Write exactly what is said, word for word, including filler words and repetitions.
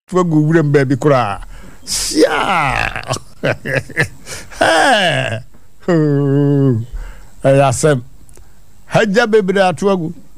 to agu wurem ba bi kura sia eh ayasem haja bebre ato agu